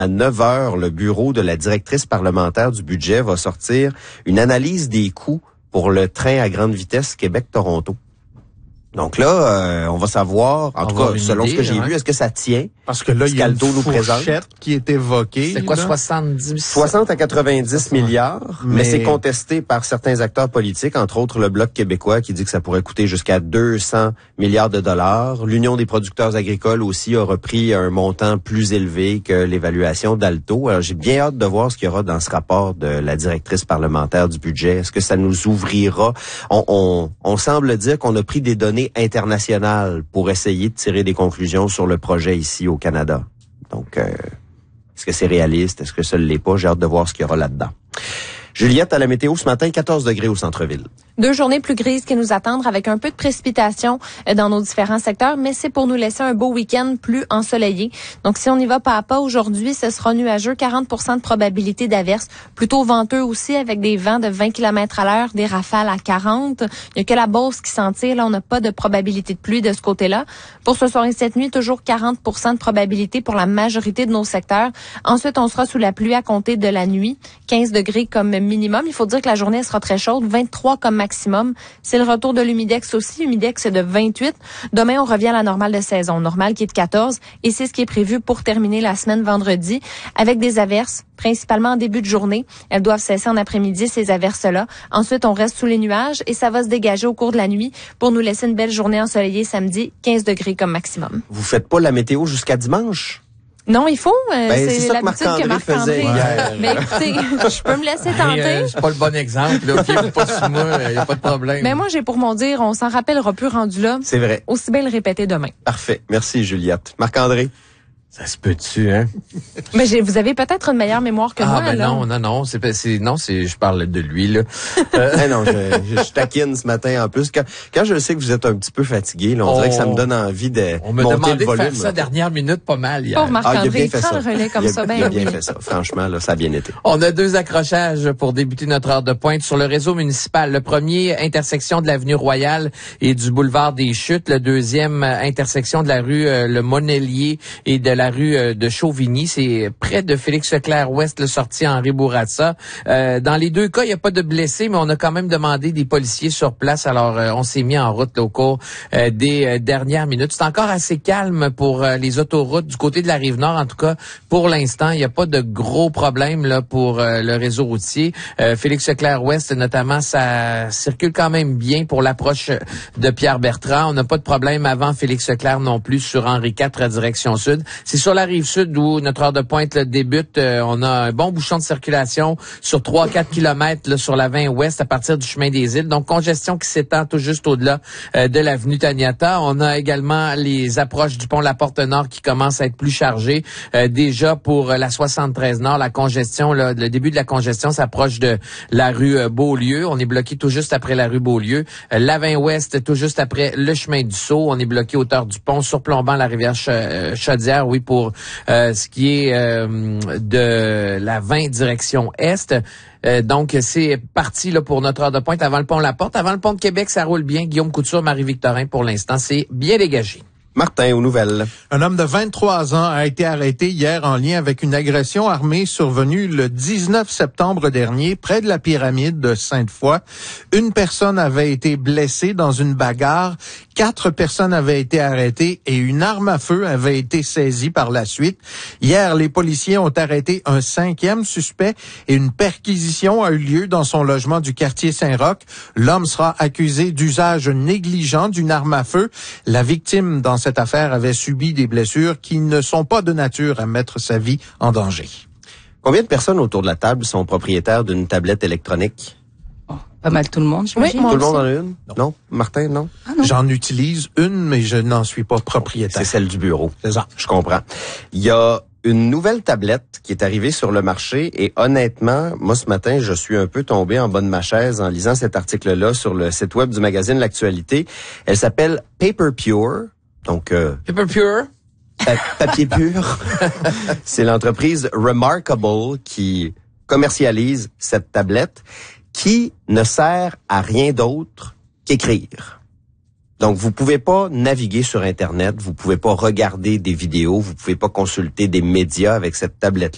À 9 heures, le bureau de la directrice parlementaire du budget va sortir une analyse des coûts pour le train à grande vitesse Québec-Toronto. Donc là, on va savoir, en tout cas, selon ce que j'ai vu, est-ce que ça tient? Parce que là, il y a une fourchette qui est évoquée. C'est quoi, 60 à 90 milliards, mais c'est contesté par certains acteurs politiques, entre autres le Bloc québécois qui dit que ça pourrait coûter jusqu'à 200 milliards de dollars. L'Union des producteurs agricoles aussi a repris un montant plus élevé que l'évaluation d'Alto. Alors, j'ai bien hâte de voir ce qu'il y aura dans ce rapport de la directrice parlementaire du budget. Est-ce que ça nous ouvrira? On semble dire qu'on a pris des données internationales pour essayer de tirer des conclusions sur le projet ici au Canada. Donc, est-ce que c'est réaliste? Est-ce que ça ne l'est pas? J'ai hâte de voir ce qu'il y aura là-dedans. Juliette, à la météo ce matin, 14 degrés au centre-ville. 2 journées plus grises qui nous attendent avec un peu de précipitation dans nos différents secteurs, mais c'est pour nous laisser un beau week-end plus ensoleillé. Donc, si on y va pas à pas aujourd'hui, ce sera nuageux, 40% de probabilité d'averse, plutôt venteux aussi avec des vents de 20 km à l'heure, des rafales à 40. Il n'y a que la Beauce qui s'en tire. Là, on n'a pas de probabilité de pluie de ce côté-là. Pour ce soir et cette nuit, toujours 40% de probabilité pour la majorité de nos secteurs. Ensuite, on sera sous la pluie à compter de la nuit, 15 degrés comme minimum. Il faut dire que la journée sera très chaude, 23 comme maximum. C'est le retour de l'humidex aussi. L'humidex est de 28. Demain, on revient à la normale de saison. Normale qui est de 14. Et c'est ce qui est prévu pour terminer la semaine vendredi avec des averses, principalement en début de journée. Elles doivent cesser en après-midi, ces averses-là. Ensuite, on reste sous les nuages et ça va se dégager au cours de la nuit pour nous laisser une belle journée ensoleillée samedi, 15 degrés comme maximum. Vous faites pas la météo jusqu'à dimanche? Non, il faut. C'est l'habitude que Marc-André faisait hier. Mais écoutez, je peux me laisser tenter. C'est pas le bon exemple. Là. Fiez-vous pas sur moi, il n'y a pas de problème. Mais moi, j'ai pour mon dire, on s'en rappellera plus rendu là. C'est vrai. Aussi bien le répéter demain. Parfait. Merci, Juliette. Marc-André? Ça se peut-tu, hein? Mais vous avez peut-être une meilleure mémoire que moi, là. Non, je parle de lui, là. Non, je taquine ce matin en plus. Quand je sais que vous êtes un petit peu fatigué, là, on dirait que ça me donne envie de on me monter le volume. On m'a demandé de faire ça dernière minute pas mal hier. Pauvre Marc-André, prends le relais comme ça, il a bien fait ça. Franchement, là, ça a bien été. On a 2 accrochages pour débuter notre heure de pointe sur le réseau municipal. Le premier, intersection de l'avenue Royale et du boulevard des Chutes. Le deuxième, intersection de la rue Le Monelier et de la rue de Chauvigny. C'est près de Félix-Leclerc-Ouest, le sortie Henri Bourassa. Dans les 2 cas, il n'y a pas de blessés, mais on a quand même demandé des policiers sur place. Alors, on s'est mis en route là, au cours des dernières minutes. C'est encore assez calme pour les autoroutes du côté de la Rive-Nord. En tout cas, pour l'instant, il n'y a pas de gros problèmes là pour le réseau routier. Félix-Leclerc-Ouest, notamment, ça circule quand même bien pour l'approche de Pierre-Bertrand. On n'a pas de problème avant Félix-Leclerc non plus sur Henri IV, direction sud. C'est sur la Rive-Sud où notre heure de pointe là, débute. On a un bon bouchon de circulation sur 3-4 kilomètres là, sur la 20 ouest à partir du chemin des Îles. Donc, congestion qui s'étend tout juste au-delà de l'avenue Taniata. On a également les approches du pont La Porte-Nord qui commencent à être plus chargées. Déjà pour la 73 Nord, la congestion, là, le début de la congestion s'approche de la rue Beaulieu. On est bloqué tout juste après la rue Beaulieu. La 20 ouest, tout juste après le chemin du Sceau. On est bloqué hauteur du pont, surplombant la rivière Chaudière, oui, pour ce qui est de la 20 direction est. Donc, c'est parti là pour notre heure de pointe avant le pont La Porte. Avant le pont de Québec, ça roule bien. Guillaume Couture, Marie-Victorin, pour l'instant, c'est bien dégagé. Martin, aux nouvelles. Un homme de 23 ans a été arrêté hier en lien avec une agression armée survenue le 19 septembre dernier près de la pyramide de Sainte-Foy. Une personne avait été blessée dans une bagarre, 4 personnes avaient été arrêtées et une arme à feu avait été saisie par la suite. Hier, les policiers ont arrêté un 5e suspect et une perquisition a eu lieu dans son logement du quartier Saint-Roch. L'homme sera accusé d'usage négligent d'une arme à feu. La victime dans cette affaire avait subi des blessures qui ne sont pas de nature à mettre sa vie en danger. Combien de personnes autour de la table sont propriétaires d'une tablette électronique? Pas mal tout le monde, j'imagine. Oui, tout le monde en a une? Non. Martin, non? Ah, non. J'en utilise une, mais je n'en suis pas propriétaire. C'est celle du bureau. C'est ça. Je comprends. Il y a une nouvelle tablette qui est arrivée sur le marché et honnêtement, moi ce matin, je suis un peu tombé en bas de ma chaise en lisant cet article-là sur le site web du magazine L'Actualité. Elle s'appelle Paper Pure. Donc, Paper Pure? Papier pur. C'est l'entreprise Remarkable qui commercialise cette tablette qui ne sert à rien d'autre qu'écrire. Donc, vous pouvez pas naviguer sur Internet, vous pouvez pas regarder des vidéos, vous pouvez pas consulter des médias avec cette tablette-là.